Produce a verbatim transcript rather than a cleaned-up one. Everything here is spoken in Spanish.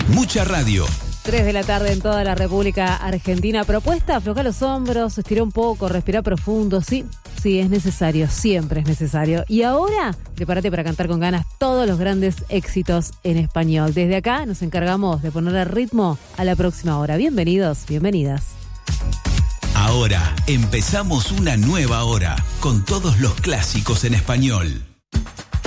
Mucha radio. tres de la tarde en toda la República Argentina. Propuesta, afloja los hombros, estira un poco, respira profundo. Sí, sí, es necesario, siempre es necesario. Y ahora, prepárate para cantar con ganas todos los grandes éxitos en español. Desde acá nos encargamos de ponerle ritmo a la próxima hora. Bienvenidos, bienvenidas. Ahora empezamos una nueva hora con todos los clásicos en español.